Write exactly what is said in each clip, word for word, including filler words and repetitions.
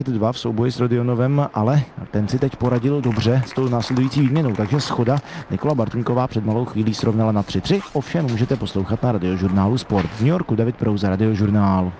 dva v souboji s Rodionovem, ale ten si teď poradil dobře s tou následující výměnou, takže schoda. Nikola Bartůňková před malou chvílí srovnala na tři tři, ovšem můžete poslouchat na Radiožurnálu Sport. V New Yorku David Prouza, Radiožurnál.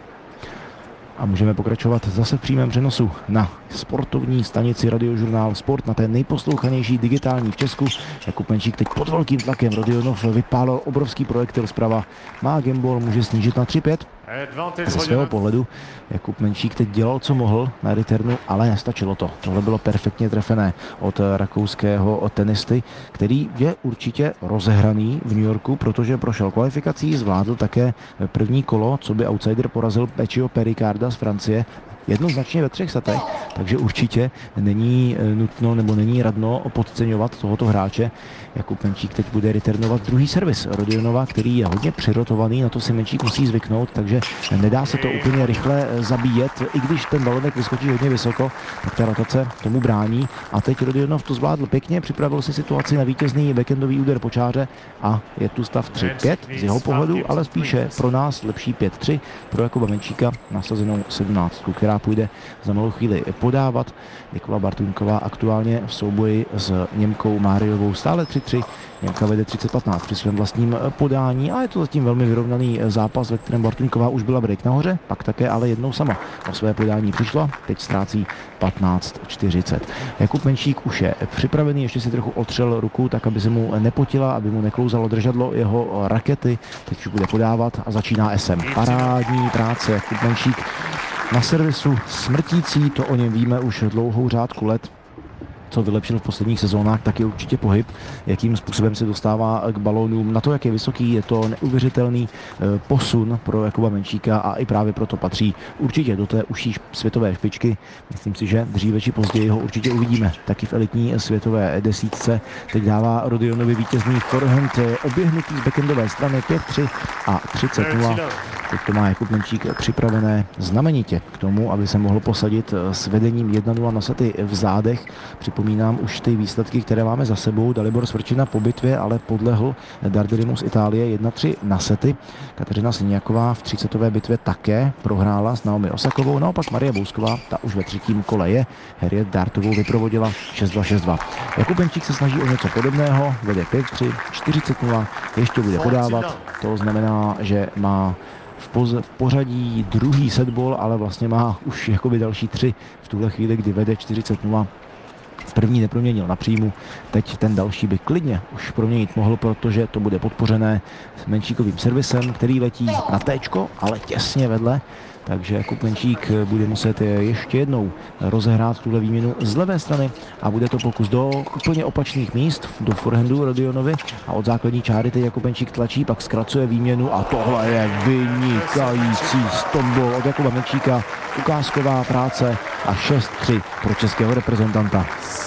A můžeme pokračovat zase v přímém přenosu na sportovní stanici Radiožurnál Sport, na té nejposlouchanější digitální v Česku. Jakub Menšík teď pod velkým tlakem. Rodionov vypálil obrovský projektil zprava. Má gimbal, může snížit na tři pět. Ze svého pohledu Jakub Menšík teď dělal, co mohl na returnu, ale nestačilo to. Tohle bylo perfektně trefené od rakouského tenisty, který je určitě rozehraný v New Yorku, protože prošel kvalifikací, zvládl také první kolo, co by outsider porazil Peccio Pericarda z Francie, jednoznačně ve třech setech, takže určitě není nutno nebo není radno podceňovat tohoto hráče. Jakub Menšík teď bude returnovat druhý servis Rodionova, který je hodně přirotovaný, na to si Menšík musí zvyknout, takže nedá se to úplně rychle zabíjet, i když ten balonek vyskočí hodně vysoko, tak ta rotace tomu brání. A teď Rodionov to zvládl pěkně, připravil si situaci na vítězný backendový úder po čáře a je tu stav tři pět z jeho pohledu, ale spíše pro nás lepší pět tři pro Jakuba Menšíka nasazenou sedmnáctku, která půjde za malou chvíli podávat. Nikola Bartůňková aktuálně v souboji s Němkou Máriovou stále tři tři. Němka vede třicet patnáct při svém vlastním podání a je to zatím velmi vyrovnaný zápas, ve kterém Bartůňková už byla break nahoře, pak také ale jednou sama o své podání přišla, teď ztrácí patnáct čtyřicet. Jakub Menšík už je připravený, ještě si trochu otřel ruku, tak aby se mu nepotila, aby mu neklouzalo držadlo jeho rakety. Teď už bude podávat a začíná S M. Parádní práce Jakub Menšík na servisu smrtící, to o něm víme už dlouhou řádku let. Co vylepšil v posledních sezónách, tak je určitě pohyb, jakým způsobem se dostává k balónům. Na to, jak je vysoký, je to neuvěřitelný posun pro Jakuba Menšíka a i právě proto patří určitě do té užší světové špičky. Myslím si, že dříve či později ho určitě uvidíme taky v elitní světové desítce. Teď dává Rodionovi vítězný forehand oběhnutý z backendové strany pět tři a třicet nula. Teď to má Jakub Menšík připravené znamenitě k tomu, aby se mohl posadit s vedením jedna nula na sety v zádech. Připomínám už ty výsledky, které máme za sebou. Dalibor Svrčina po bitvě, ale podlehl Darderimu z Itálie jedna tři na sety. Kateřina Siniaková v třicetové bitvě také prohrála s Naomi Osakovou. Naopak Marie Bousková, ta už ve třetím kole je. Harriet Dartovou vyprovodila šest dva šest dva. Jakub Menšík se snaží o něco podobného, vede pět tři, čtyřicet nula, ještě bude podávat. To znamená, že má v, poz- v pořadí druhý setball, ale vlastně má už jakoby další tři v tuhle chvíli, kdy vede čtyřicet nula. První neproměnil na příjmu, teď ten další by klidně už proměnit mohl, protože to bude podpořené s Menšíkovým servisem, který letí na téčko, ale těsně vedle. Takže Jakub Menšík bude muset ještě jednou rozehrát tuhle výměnu z levé strany a bude to pokus do úplně opačných míst, do forehandu Rodionovi a od základní čáry teď Jakub Menšík tlačí, pak zkracuje výměnu a tohle je vynikající stombol od Jakuba Menšíka, ukázková práce a šest tři pro českého reprezentanta.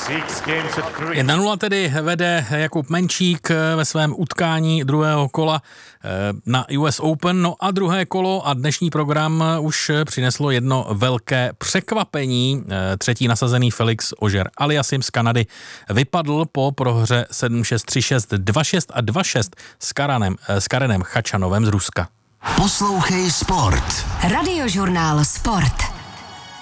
jedna nula tedy vede Jakub Menšík ve svém utkání druhého kola na U S Open. No a druhé kolo a dnešní program už přineslo jedno velké překvapení. Třetí nasazený Felix Auger-Aliassime z Kanady vypadl po prohře sedm šest, tři šest, dva šest a dva šest s Karenem, s Karenem Chačanovem z Ruska. Poslouchej Sport. Radiožurnál Sport.